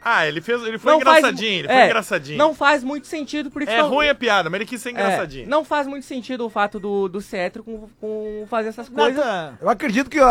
Ah, ele foi engraçadinho, engraçadinho. Não faz muito sentido, porque... É ruim a piada, mas ele quis ser engraçadinho. Não faz muito sentido o fato do Cetro com fazer essas coisas. Eu acredito que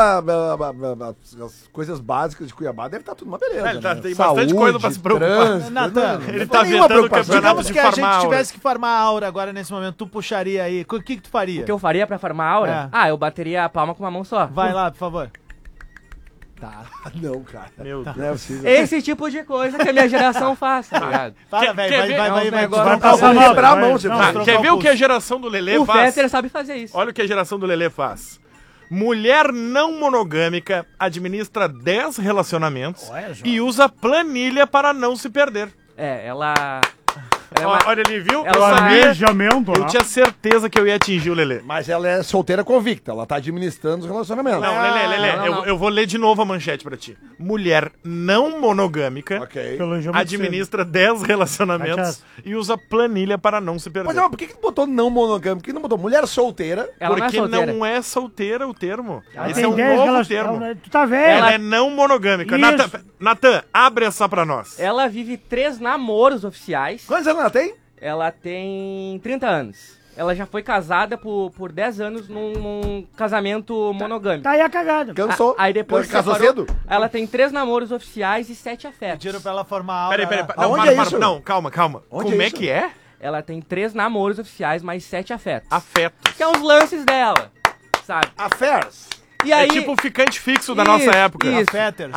as coisas básicas de Cuiabá devem estar tudo uma beleza. Tem bastante coisa pra se preocupar. Natan, ele tá vetando o campeonato de que a gente Aura. tivesse que farmar a Aura agora nesse momento, tu puxaria aí. O que tu faria? O que eu faria pra farmar a Aura? Eu bateria a palma com uma mão só. Vai lá, por favor. Tá. Não, cara. Meu Deus. Não é possível. Esse tipo de coisa que a minha geração faz, tá ligado? Fala, velho, vai. Quebrar a mão, você Quer ver o que a geração do Lelê faz? O Fetter sabe fazer isso. Olha o que a geração do Lelê faz. Mulher não monogâmica administra 10 relacionamentos e usa planilha para não se perder. Ela... Olha ali, viu? Ela Eu sabia. Planejamento, Eu tinha certeza que eu ia atingir o Lelê. Mas ela é solteira convicta, ela tá administrando os relacionamentos. Não, Lelê, não. eu vou ler de novo a manchete pra ti. Mulher não monogâmica Ok. administra 10 relacionamentos e usa planilha para não se perder. Mas não, por que tu botou não monogâmico? Por que não botou mulher solteira? Ela Porque solteira. não é solteira o termo. Ela Esse tem é um 10 novo relações. termo. Tu tá velho. Ela é não monogâmica. Isso. Natan, abre essa pra nós. Ela vive 3 namoros oficiais. Quantos anos ela tem? Ela tem 30 anos. Ela já foi casada por 10 anos num casamento monogâmico. Tá aí a cagada. Cansou. Aí depois Casou separou. cedo? Ela tem 3 namoros oficiais e 7 afetos. Pediram pra ela formar a Aura. Peraí. Aonde é isso? Não, calma. Onde Como é é isso? que é? Ela tem 3 namoros oficiais mais 7 afetos. Afetos. Que é os lances dela, sabe? Affairs. E aí... É tipo o ficante fixo da nossa época. isso. Fetters.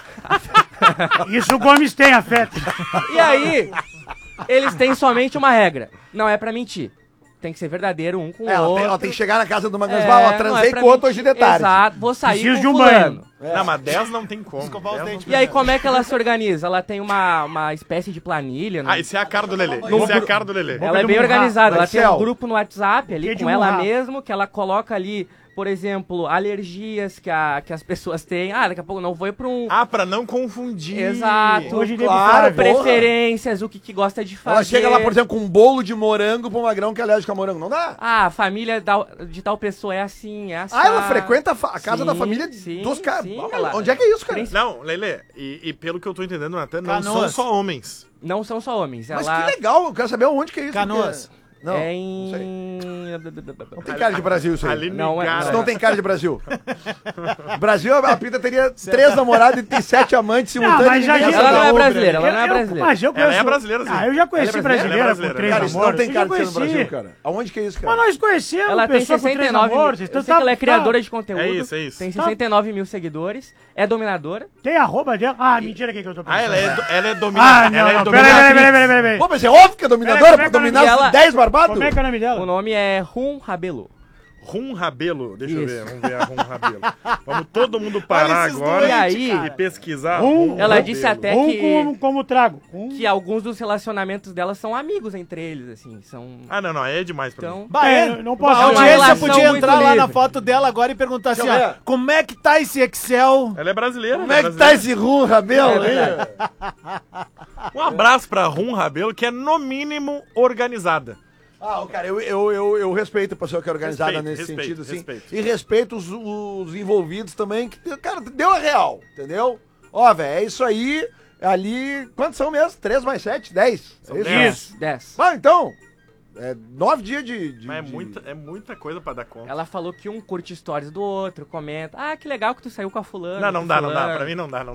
Isso o Gomes tem, afeto. E aí, eles têm somente uma regra. Não é pra mentir. Tem que ser verdadeiro um com o outro. Ela tem que chegar na casa de uma É, ó, não transei é pra com outro mentir. hoje de tarde. Exato, vou sair Preciso com de um fulano. Não, mas 10 não tem como. Escovar os 10 não dentes. tem E aí, como. como é que ela se organiza? Ela tem uma espécie de planilha, né? Isso é a cara do Lelê. Isso é a cara do Lelê. Ela é do bem Murra, organizada. Ela tem Excel. um grupo no WhatsApp ali Que de com ela Murra. mesmo, que ela coloca ali, por exemplo, alergias que as pessoas têm. Daqui a pouco não foi pra um... Pra não confundir. Exato. Hoje Claro, porra. Preferências, o que gosta de fazer. Ela chega lá, por exemplo, com um bolo de morango pra um magrão que é alérgico a morango. Não dá? A família de tal pessoa é assim, é assim. Ela frequenta a casa Sim, da família sim, dos caras. sim, ela- Onde é que é isso, cara? Não, Lelê, e pelo que eu tô entendendo, Natan, não são Canoas. só homens. Não são só homens. Mas Ela que legal, eu quero saber onde que é isso. Canoas. porque- Não, é não sei. em... Não tem cara de Brasil isso aí. Ali Não, no é- cara. Isso não tem cara de Brasil. Brasil, a Pita teria 3 namorados e tem 7 amantes simultâneos. mas já ninguém disse- ia Ela não saber. é brasileira, ela não é brasileira. Mas eu Ela conheço... é brasileira, sim. Eu já conheci Ela é brasileira, brasileira. com 3 Cara, isso namoros. não tem Eu cara já de ser no conheci. Brasil, cara. Aonde que é isso, cara? Mas nós conhecemos Ela tem pessoa com 3 69 namoros. mil. Então Eu sei que ela é tá- criadora de conteúdo. É isso. Tem 69 mil seguidores. É dominadora. Tem arroba dela? Ah, mentira que eu tô pensando. Ela é Ah, dominada. não, Ela é não. dominada. Peraí. Pô, mas é óbvio que é dominadora Peraí, pra como é que dominar ela- os 10 barbados? Como é que é o nome O dela? nome é Rum Rabelo. Rum Rabelo. Deixa eu Isso. ver. Vamos ver a Rum Rabelo. Vamos todo mundo parar esses agora E aí, e pesquisar. Rum- ela Rabelo. disse até Como trago. que alguns dos relacionamentos dela são amigos entre eles, assim. São... Não, aí é demais pra mim. Então... Bah, Não posso... A É uma audiência relação podia muito entrar lá livre. na foto dela agora e perguntar assim, Deixa eu ó, ver. como é que tá esse Excel? Ela é brasileira. Como é que tá esse rum, Rabelo? Um abraço pra Rum Rabelo, que é no mínimo organizada. Cara, eu respeito a pessoa que é organizada Respeito, nesse respeito, sentido, assim. respeito. E respeito os envolvidos também, que, cara, deu a real, entendeu? Ó, velho, é isso aí, ali, quantos são mesmo? 3 mais 7? 10? São É isso? 10. Isso. 10. Então, 9 dias de... Mas é muita coisa pra dar conta. Ela falou que um curte stories do outro, comenta. Ah, que legal que tu saiu com a fulana. Não com dá. fulano." Pra mim não dá.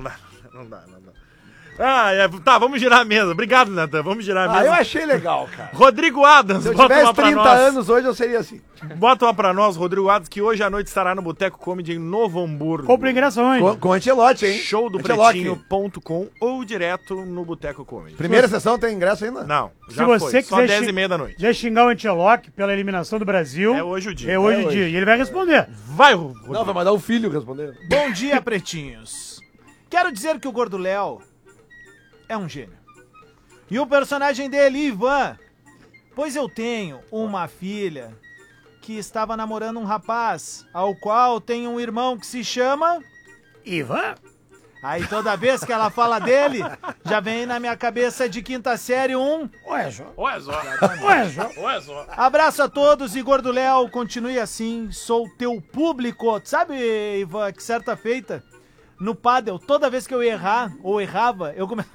Tá, vamos girar a mesa. Obrigado, Natan. Vamos girar a mesa. eu achei legal, cara. Rodrigo Adams, Se eu bota tivesse uma pra 30 nós. anos hoje, eu seria assim. Bota uma pra nós, Rodrigo Adams, que hoje à noite estará no Boteco Comedy em Novo Hamburgo. Compre ingresso onde? Com Antelote, hein? Show do Antelote. Pretinho.com ou direto no Boteco Comedy. Primeira sessão tem ingresso ainda? Não, Se já você foi. Só quiser 10h30 da noite. Já xingar o Anteloque pela eliminação do Brasil. É hoje o dia. É hoje o dia. E ele vai responder. Vai, Rodrigo. Não, vai mandar o filho responder. Bom dia, pretinhos. Quero dizer que o Gordo Léo é um gênio. E o personagem dele, Ivan, pois eu tenho uma filha que estava namorando um rapaz, ao qual tem um irmão que se chama... Ivan? Aí toda vez que ela fala dele, já vem na minha cabeça de quinta série um... Ué, Jó. Olha só. Ué, Jó. Abraço a todos e Gordo Léo, continue assim, sou teu público. Sabe, Ivan, que certa feita, no pádel, toda vez que eu ia errar, ou errava, eu começava